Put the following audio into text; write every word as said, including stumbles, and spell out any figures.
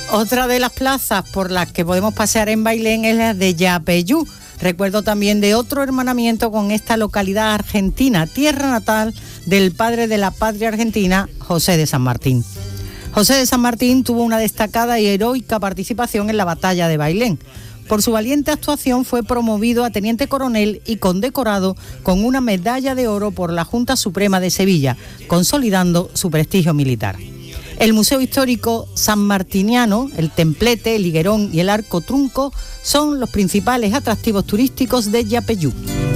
Otra de las plazas por las que podemos pasear en Bailén es la de Yapeyú. Recuerdo también de otro hermanamiento con esta localidad argentina, tierra natal del padre de la patria argentina, José de San Martín. José de San Martín tuvo una destacada y heroica participación en la batalla de Bailén. Por su valiente actuación fue promovido a teniente coronel y condecorado con una medalla de oro por la Junta Suprema de Sevilla, consolidando su prestigio militar. El Museo Histórico Sanmartiniano, el Templete, el Higuerón y el Arco Trunco son los principales atractivos turísticos de Yapeyú.